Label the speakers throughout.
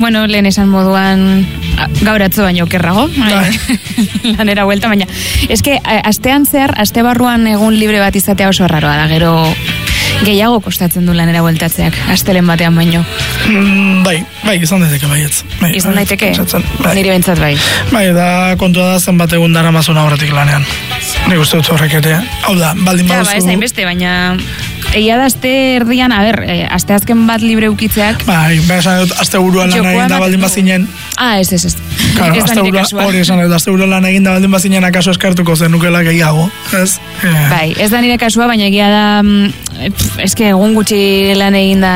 Speaker 1: bueno, lehen esan moduan gaur atzo baino okerrago, lanera huelta, baina eske astean zehar, aste barruan egun libre bat izatea oso raroa da, gero gehiago kostatzen du lanera hueltatzeak, astelen batean baino.
Speaker 2: Bai, izan daiteke baietz.
Speaker 1: Izan daiteke? Nire bentsat bai.
Speaker 2: Bai, da kontua da zenbat egun dara mazuna horretik lanean. Nik uste dut horrek ere. Hau da, baldin baduzu...
Speaker 1: ez hainbeste, baina... Egia da aste erdian, aste azken bat libre ukitzeak...
Speaker 2: Bai, esan dut, aste burua lan egin da baldin bazinen...
Speaker 1: Ez.
Speaker 2: Claro, ez da nire kasua. Hori esan dut, aste burua lan egin da baldin bazinen akaso eskartuko zenukela gehiago, ez?
Speaker 1: Bai, ez da nire kasua, baina egia da... eske egun gutxi lan egin da...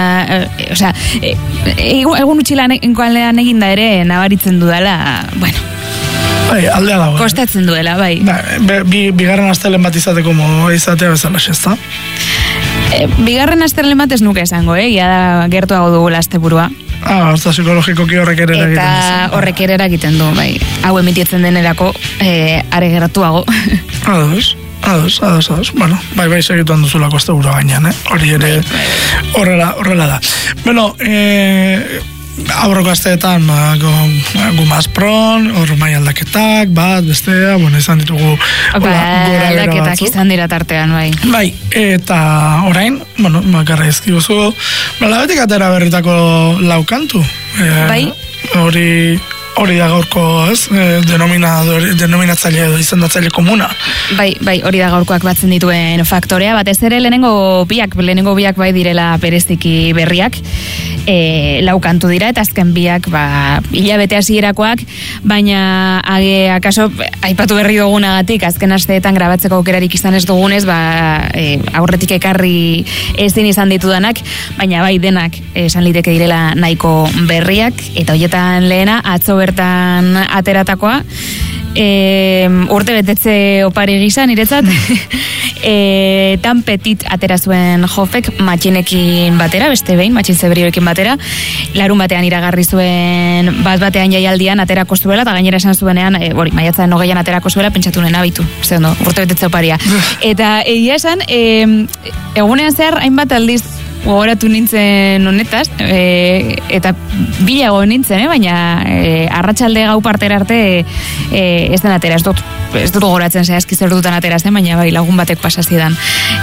Speaker 1: egun gutxi lan egin da ere nabaritzen dudala, bueno...
Speaker 2: Bai, aldea dago.
Speaker 1: Kostatzen duela, bai.
Speaker 2: Bigarren astelen bat izateko modu izatea bezala, ez da?
Speaker 1: Bigarren astelen bat ez nuke esango, ia da gertuago dugula asteburua.
Speaker 2: Horta psikologikoki horrek ere eragiten.
Speaker 1: Eta horrek ere eragiten du, bai. Hau emititzen denerako, are gertuago.
Speaker 2: Ados. Bueno, bai, segituan duzulako asteburua gainean, hori ere horrela da. Bueno, aurreko asteetan gumazpron, hor mai aldaketak, bat, bestea, bueno, izan ditugu
Speaker 1: aldaketak izan dira tartean, bai.
Speaker 2: Bai, eta orain, bueno, makarra izkibuzu, labetik atera berritako laukantu.
Speaker 1: Bai.
Speaker 2: Hori da gaurko, ez? Denominatzaile edo izendatzaile komuna.
Speaker 1: Bai, hori da gaurkoak batzen dituen faktorea, batez ere lehenengo biak bai direla bereziki berriak, laukantu dira, eta azken biak, hilabete hasierakoak, baina akaso aipatu berri dugunagatik, azken asteetan grabatzeko aukerarik izan ez dugunez, aurretik ekarri ezin izan ditudanak, baina bai denak esan liteke direla nahiko berriak, eta horietan lehena, atzo bertan ateratakoa, urte betetze opari gisa niretzat, tan petit atera zuen Jofek matxinekin batera, beste behin, matxin zeberioekin batera, larun batean iragarri zuen batean jaialdian aterako zuela, eta gainera esan zuenean, maiatzaren 20an aterako zuela, pentsatu nena bitu, urte betetze oparia. Eta egia esan, egunean zehar hainbat aldiz gogoratu nintzen honetaz, eta bilago nintzen, baina arratsalde gau partera arte ez den atera, ez dut gogoratzen zehazki zer dutan atera zen, baina bai lagun batek pasazidan.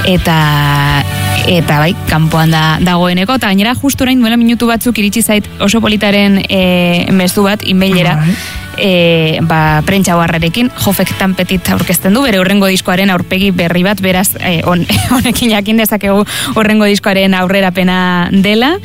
Speaker 1: Eta bai, kanpoan dagoeneko, eta gainera justu orain duela minutu batzuk iritsi zait oso politaren mezu bat, emailera, prentsa oharrarekin, Jofek tan petit aurkezten du, bere horrengo diskoaren aurpegi berri bat, beraz, honekin jakin dezakegu horrengo diskoaren aurrerapena dela,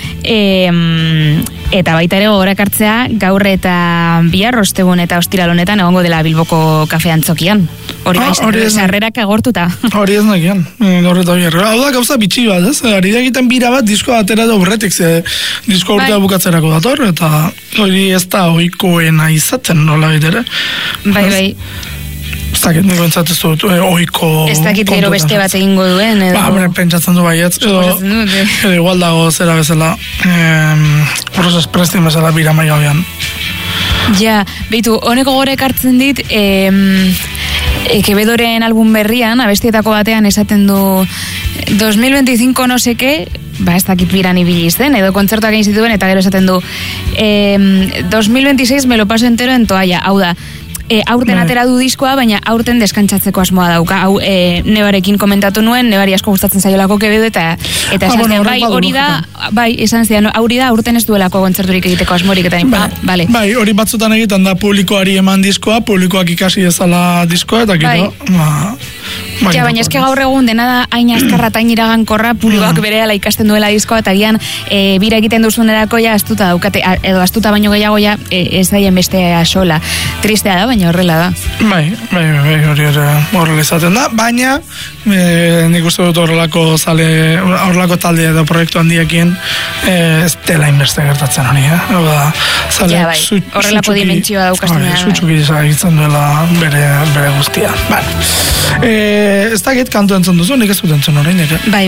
Speaker 1: eta baita ere gogorak hartzea gaur eta bihar ostegun eta ostiral honetan egongo dela Bilboko kafe antzokian. Hori sarrerak agortuta. Hori
Speaker 2: ez nakian, gaur eta bihar. Hau da gauza bitxi bat, ez? Ari da egiten bira bat diskoa atera da horretik, diskoa urtea bukatzerako dator, eta hori ez da ohikoena izaten nola bitere.
Speaker 1: Bai.
Speaker 2: Ez dakit, niko entzatez dut, ohiko...
Speaker 1: Ez dakit gero beste bat egingo duen, edo...
Speaker 2: Pentsatzen du baietz, edo igual dago zera bezala, horrez esprestin bezala bira mai gabean.
Speaker 1: Ja, behitu, honeko gorek hartzen dit, Quevedoren album berrian, abestietako batean esaten du 2025 no seke, ez dakit biran ibili zen, edo kontzertuak egin zituen, eta gero esaten du 2026 me lo paso entero en toalla, hau da, aurten atera du diskoa, baina aurten deskantzatzeko asmoa dauka. Hau Nebarekin komentatu nuen, Nebari asko gustatzen zaiolako Quevedo, eta esan zian, esan zian, hori da aurten ez duelako kontzerturik egiteko asmorik, eta bale.
Speaker 2: Bai, hori batzutan egiten da publikoari eman diskoa, publikoak ikasi ezala diskoa, eta gero,
Speaker 1: baina eske gaur egun dena da hain azkarra eta hain iragankorra, publikoak berehala ikasten duela diskoa, eta gian bira egiten duzunerako ja astuta daukate, edo astuta baino gehiago ja ez daien bestea sola. Tristea da, baina horrela da. Bai,
Speaker 2: hori horrela izaten da, baina nik uste dut horrelako talde edo proiektu handiekin ez dela inbeste gertatzen hori,
Speaker 1: horrelako dimentsioa daukasten da.
Speaker 2: Zutxuki egitzen duela bere guztia. Ez dakit kantu entzun duzu, nik ez dut entzun horrein,
Speaker 1: Bai.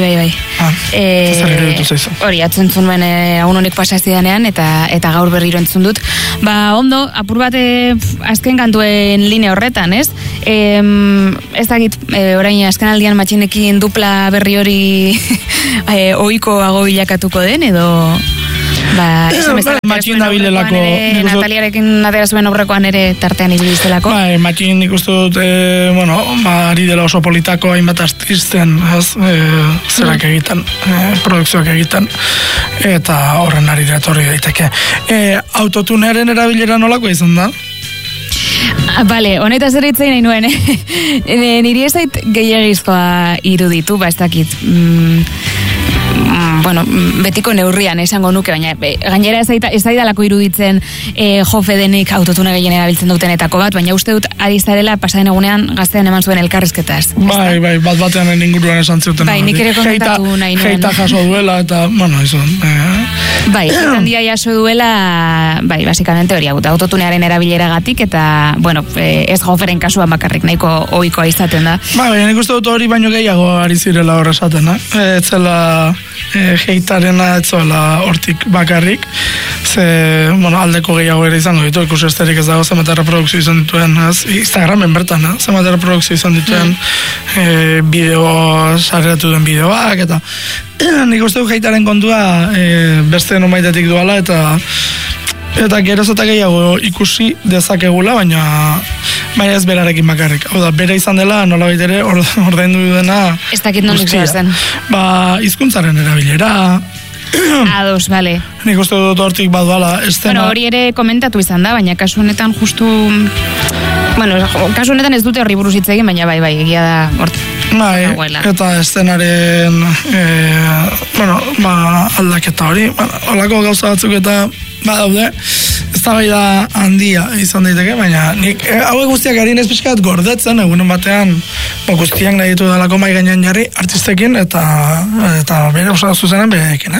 Speaker 1: Hori, atzentzun nuen agun honik pasazidanean, eta gaur berriro entzun dut. Ondo, apur bat azken kantuen linea horretan, ez? Ez dakit, orain azken aldian matxinekin dupla berri hori ohikoago bilakatuko den, edo
Speaker 2: Matxin dabilelako.
Speaker 1: Nataliarekin atera zuen aurrekoan ere tartean ibiliztelako.
Speaker 2: Bai, Matxin nik uste dut, ari dela oso politako hainbat artisten, zerak egiten, produkzioak egiten, eta horren ari diretorri daiteke. Autotunearen erabilera nolako izan da?
Speaker 1: Bale, honetaz ere itzai nahi nuen, niri ez zait gehiagizkoa iruditu, ez dakit, betiko neurrian esango nuke, baina gainera ez daidalako iruditzen jofe denik autotune gehien erabiltzen dutenetako bat, baina uste dut ari zarela pasaden egunean gaztean eman zuen elkarrizketaz.
Speaker 2: Bai, bat-batean inguruan esan zuten.
Speaker 1: Bai, nik ere komentatu nahi nuen.
Speaker 2: Heita jaso duela, eta, izan.
Speaker 1: Bai, handia jaso duela, bai, basikamente hori, autotunearen erabileragatik, eta, ez joferen kasuan bakarrik, nahiko ohikoa izaten da.
Speaker 2: Bai, nik uste dut hori baino gehiago ari zirela horre esaten, ez zela heitarena etzola hortik bakarrik, aldeko gehiago ere izango ditu, ikusi esterik ez dago zenbat erreprodukzio izan dituen, Instagramen bertan, zenbat erreprodukzio izan dituen bideo, sareratu duen bideoak, eta nik uste dut heitaren kontua beste nomaitetik duala, eta geroz eta gehiago ikusi dezakegula, baina ez berarekin bakarrik. Hau da, bere izan dela, nolabait ere, ordaindu dena
Speaker 1: ez dakit nondik zoazen.
Speaker 2: Hizkuntzaren erabilera.
Speaker 1: Ados, bale.
Speaker 2: Nik uste dut hortik baduala.
Speaker 1: Hori ere komentatu izan da, baina kasu honetan justu... kasu honetan ez dute horri buruz hitz egin, baina bai, egia da hortik.
Speaker 2: Bai, eta eszenaren aldaketa hori, holako gauza batzuk eta badaude, ez da bai da handia izan daiteke, baina nik hauek guztiak harin ez pixkat gordetzen, egunen batean guztiak nahi ditu dalako mai gainean jarri artistekin, eta bere osa zuzenen berekin,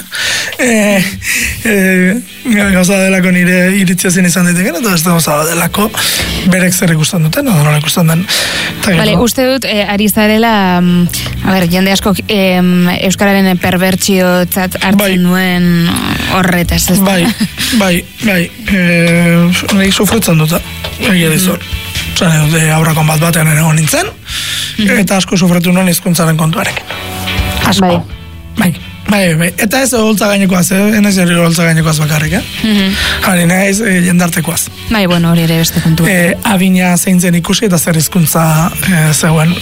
Speaker 2: gauza delako nire iritzia izan daiteken, eta ez da gauza delako berek zer ikusten duten, edo nola ikusten den.
Speaker 1: Bale, uste dut, ari zarela, jende asko euskararen perbertsio hartzen duen horretaz, ez da?
Speaker 2: Bai, nik sufritzen dut, egia dizor. Zane dut, aurrakon batean ere nintzen, eta asko sufretu nuen hizkuntzaren kontuarekin. Asko. Bai. Eta ez holtza gainekoaz, enez hori holtza gainekoaz bakarrik, Hari nahiz jendartekoaz.
Speaker 1: Bai, hori ere beste kontu.
Speaker 2: Adina zeintzen ikusi eta zer hizkuntza zegoen.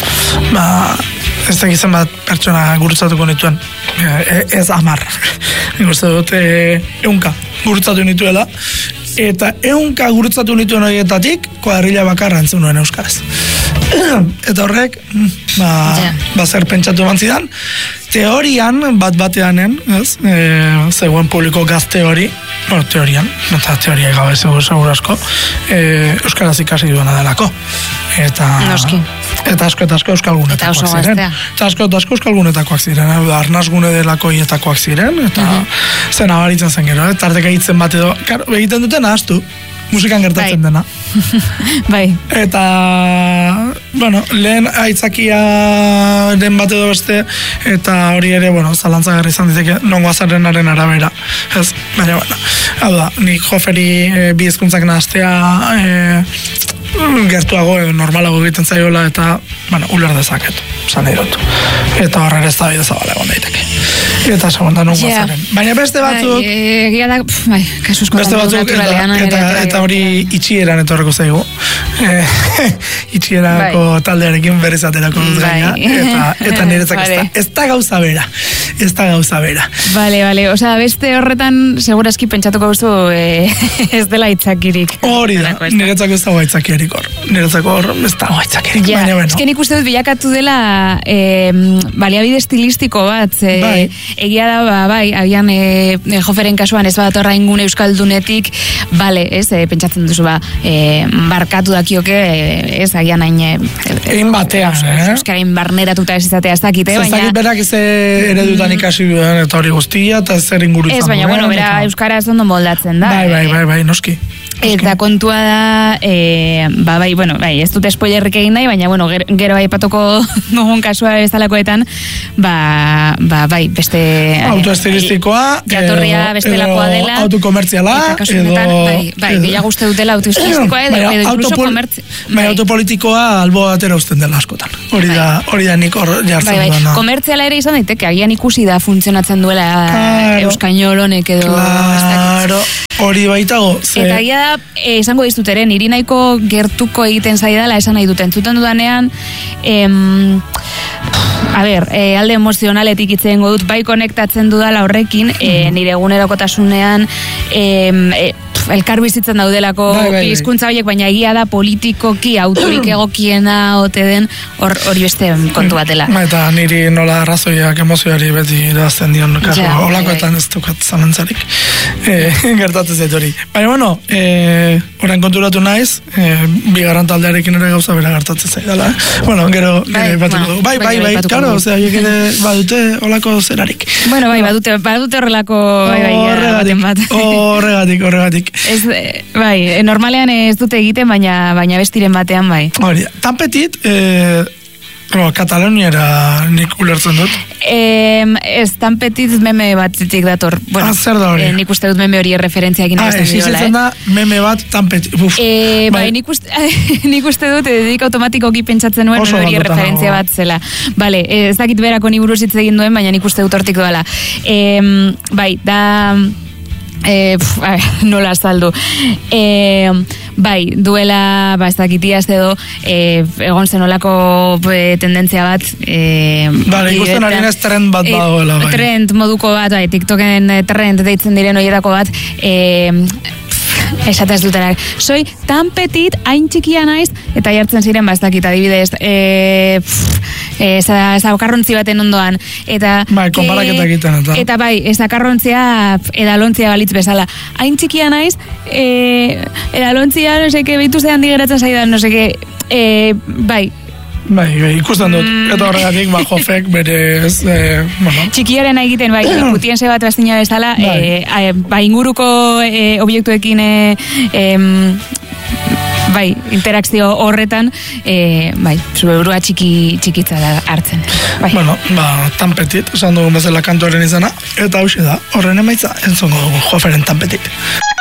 Speaker 2: Ez da gizan bat pertsona gurutzatuko nituen. Ez 10. Nik uste dut, 100 gurutzatu nituela. Eta 100 gurutzatu nituen horietatik, kuadrilla bakarra entzun nuen euskaraz. Eta horrek, zer pentsatu bantzidan, teorian, bateanen, zegoen publiko gazte hori, teorian, eta teoria gabe segur asko, euskaraz ikasi duena delako. Eta asko euskalgunetakoak ziren. Eta asko euskalgunetakoak ziren, arnazgune delako hietakoak ziren, eta zen abaritzen zen gero, tarteka hitzen bat edo, egiten duten ahaztu, musikan gertatzen dena.
Speaker 1: Bai.
Speaker 2: Eta, lehen aitzakia den bat edo beste, eta hori ere, zalantzagarri izan diteke, nongo azarenaren arabera. Ez, baina, hau da, nik joferi bi hizkuntzak nahaztea gertuago edo normalago egiten zaiola, eta, uler dezaket, zan nahi dut. Eta horren ez da bide zabala egon daiteke. Eta segunda nongo azaren. Baina beste batzuk... Beste batzuk, eta hori itxieran etorreko zaigu. Itxierako taldearekin berriz aterako dut gaina. Eta niretzak ez da gauza bera. Ez da gauza bera.
Speaker 1: Bale, osea, beste horretan segurazki pentsatuko guzu ez dela itzakirik.
Speaker 2: Hori da, niretzako ez dago itzakirik hor. Niretzako hor ez dago itzakirik.
Speaker 1: Ezken ikuste dut bilakatu dela baliabide estilistiko bat. Egia da, agian joferen kasuan ez bat horra ingun euskaldunetik, pentsatzen duzu barkatu dakioke, agian hain
Speaker 2: egin batean,
Speaker 1: euskarain barneratuta ez izatea ez dakite, baina...
Speaker 2: Zazakit berak ez eredutan ikasi eta hori guztia, eta zer inguru izan duen.
Speaker 1: Ez, baina, bera euskara ez ondo moldatzen da.
Speaker 2: Bai, noski.
Speaker 1: Eta kontua da, bai, ez dut spoilerrik egin nahi, baina, gero aipatuko dugun kasua bezalakoetan, bai, beste...
Speaker 2: autoestilistikoa,
Speaker 1: jatorria bestelakoa dela.
Speaker 2: Autokomertziala,
Speaker 1: bai, gehiago uste dutela autoestilistikoa, edo incluso komertziala.
Speaker 2: Bai, autopolitikoa albo atera usten dela askotan. Hori da nik hor jartzen duena.
Speaker 1: Komertziala ere izan daiteke, agian ikusi da funtzionatzen duela euskainol honek edo...
Speaker 2: Claro, hori baitago.
Speaker 1: Eta gira da, esango dizut ere, niri nahiko gertuko egiten zaidala, esan nahi duten. Zuten dudanean, alde emozionaletik itzen dut, bai konektatzen dudala horrekin, nire egunerokotasunean, elkar bizitzen daudelako hizkuntza horiek, baina egia da politikoki autorik egokiena ote den hori beste kontu bat dela.
Speaker 2: Eta niri nola arrazoiak emozioari beti irazten dion, holakoetan ez dukat zalantzarik. Gertatzen zait hori. Baina, orain konturatu naiz, bigarren taldearekin ere gauza bera gertatzen zaidala. Gero batuko dugu. Bai, karo, horiek ere badute holako zerarik.
Speaker 1: Bai, badute horrelako
Speaker 2: Horregatik.
Speaker 1: Normalean ez dute egiten, baina bestiren batean bai.
Speaker 2: Hori, tan petit, Kataloniara nik ulertzen dut.
Speaker 1: Ez tan petit meme batetik dator.
Speaker 2: Zer da hori?
Speaker 1: Nik uste dut meme hori referentzia egin egiten diola.
Speaker 2: Existitzen da meme bat tan petit.
Speaker 1: Bai, nik uste dut edik automatikoki pentsatzen nuen meme hori referentzia bat zela. Bale, ez dakit berako ni buruz hitz egin duen, baina nik uste dut hortik doala. Bai, da... nola azaldu. Bai, duela ez dakitiaz edo egon zenolako tendentzia bat
Speaker 2: ikusten ari nez trend bat dagoela.
Speaker 1: Trend moduko bat, TikToken trend deitzen diren horietako bat esatez dutenak. Soy tan petit, hain txikia naiz, eta jartzen ziren ez dakit adibidez zakarrontzi baten ondoan.
Speaker 2: Bai, konparaketak egiten.
Speaker 1: Eta bai, zakarrontzia edalontzia balitz bezala. Hain txikia naiz, edalontzia, behitu ze handi geratzen zaidan, bai.
Speaker 2: Bai, ikusten dut. Eta horregatik, Jofek berez...
Speaker 1: Txikiaren egiten, bai, putiense bat bastina bezala, inguruko obiektuekin interakzio horretan, zure burua txikitza da hartzen.
Speaker 2: Tan petit, esan dugun bezala kantoren izana, eta hauxe da, horren emaitza, entzongo dugu Joferen tan petit.